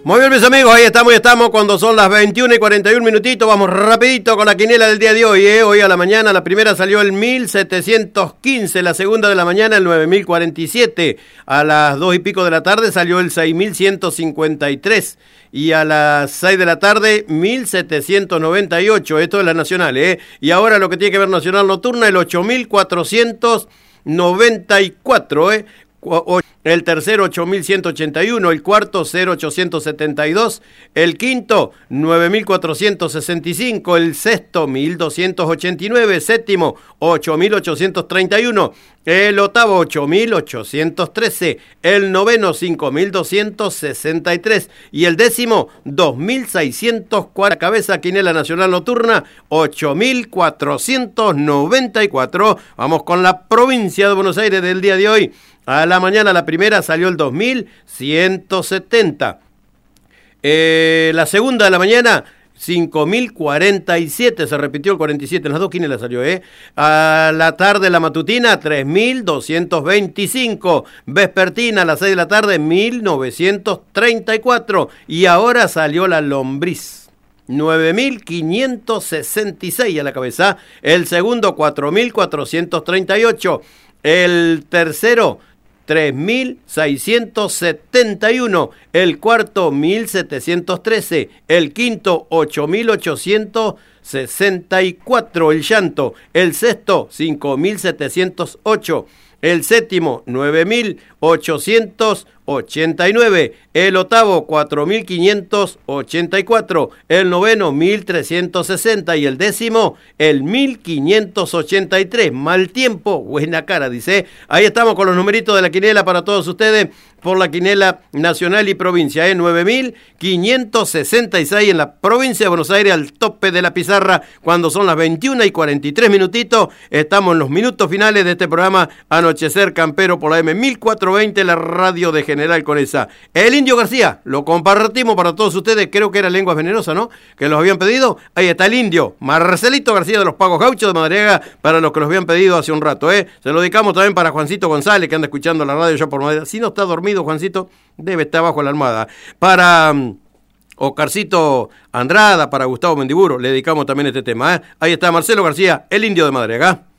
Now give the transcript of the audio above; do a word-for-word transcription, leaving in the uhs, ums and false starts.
Muy bien, mis amigos, ahí estamos y estamos cuando son las veintiuna y cuarenta y un minutitos. Vamos rapidito con la quiniela del día de hoy, ¿eh? Hoy a la mañana la primera salió el mil setecientos quince, la segunda de la mañana el nueve mil cuarenta y siete, a las dos y pico de la tarde salió el seis mil ciento cincuenta y tres y a las seis de la tarde mil setecientos noventa y ocho. Esto es la nacional, ¿eh? Y ahora lo que tiene que ver nacional nocturna, el ocho mil cuatrocientos noventa y cuatro, ¿eh? El tercero ocho mil ciento ochenta y uno, el cuarto cero mil ochocientos setenta y dos, el quinto nueve mil cuatrocientos sesenta y cinco, el sexto mil doscientos ochenta y nueve, séptimo ocho mil ochocientos treinta y uno, el octavo ocho mil ochocientos trece, el noveno cinco mil doscientos sesenta y tres y el décimo dos mil seiscientos cuarenta. Cabeza quiniela nacional nocturna ocho mil cuatrocientos noventa y cuatro. Vamos con la provincia de Buenos Aires del día de hoy. A la mañana la primera salió el dos mil ciento setenta. Eh, la segunda de la mañana cinco mil cuarenta y siete, se repitió el cuarenta y siete, en las dos quinielas salió, ¿eh? A la tarde la matutina tres mil doscientos veinticinco, vespertina a las seis de la tarde mil novecientos treinta y cuatro y ahora salió la lombriz. nueve mil quinientos sesenta y seis a la cabeza, el segundo cuatro mil cuatrocientos treinta y ocho, el tercero tres mil seiscientos setenta y uno, el cuarto mil setecientos trece, el quinto ocho mil ochocientos sesenta y cuatro, el llanto, el sexto cinco mil setecientos ocho, el séptimo nueve mil ochocientos ochenta y nueve, el octavo cuatro mil quinientos ochenta y cuatro, el noveno mil trescientos sesenta y el décimo el mil quinientos ochenta y tres. Mal tiempo, buena cara, dice. Ahí estamos con los numeritos de la quiniela para todos ustedes por la quiniela nacional y provincia, ¿eh? nueve mil quinientos sesenta y seis en la provincia de Buenos Aires, al tope de la pizarra cuando son las veintiuna y cuarenta y tres minutitos. Estamos en los minutos finales de este programa Anochecer Campero por la M mil cuatrocientos veinte, la radio de General Conesa. El Indio García, lo compartimos para todos ustedes, creo que era Lenguas Venenosas, ¿no? Que los habían pedido. Ahí está el Indio, Marcelito García de los Pagos Gauchos de Madariaga, para los que los habían pedido hace un rato, ¿eh? Se lo dedicamos también para Juancito González, que anda escuchando la radio ya por Madariaga. Si no está dormido, Juancito, debe estar bajo la almohada. Para um, Oscarcito Andrada, para Gustavo Mendiburo, le dedicamos también este tema, ¿eh? Ahí está Marcelo García, el Indio de Madariaga.